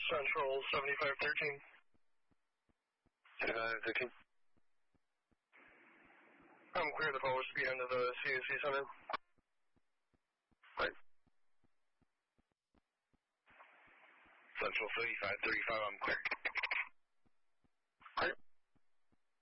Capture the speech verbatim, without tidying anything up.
Central seventy-five thirteen. seventy-five thirteen. I'm clear the power speed end of the C A C Center. Right. Central thirty-five thirty-five, I'm clear.